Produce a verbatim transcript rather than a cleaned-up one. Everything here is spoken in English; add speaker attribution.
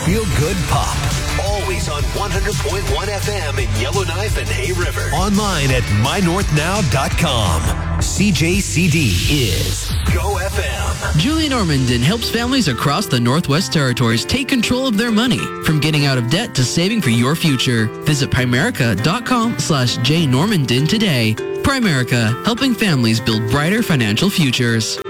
Speaker 1: feel-good pop. Always on one hundred point one F M in Yellowknife and Hay River. Online at my north now dot com. C J C D is Go F M.
Speaker 2: Julie Normandin helps families across the Northwest Territories take control of their money, from getting out of debt to saving for your future. Visit Primerica.com slash J Normandin today. Primerica, helping families build brighter financial futures.